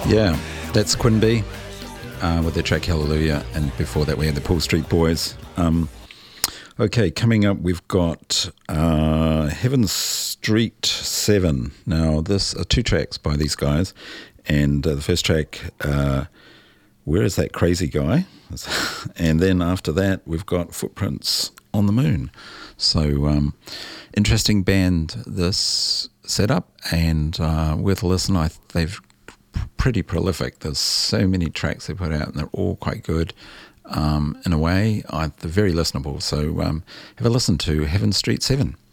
Yeah, that's Quimby with their track Hallelujah, and before that we had the Paul Street Boys. Okay, coming up we've got Heaven Street 7. Now, this are two tracks by these guys, and the first track, Where Is That Crazy Guy? And then after that we've got Footprints on the Moon. So, interesting band, this setup, and worth a listen. They've pretty prolific. There's so many tracks they put out, and they're all quite good. In a way, they're very listenable. So have a listen to Heaven Street 7.